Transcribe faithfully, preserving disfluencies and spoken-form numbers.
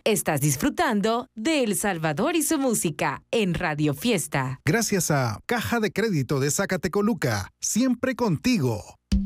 Estás disfrutando de El Salvador y su música en Radio Fiesta. Gracias a Caja de Crédito de Zacatecoluca, siempre contigo.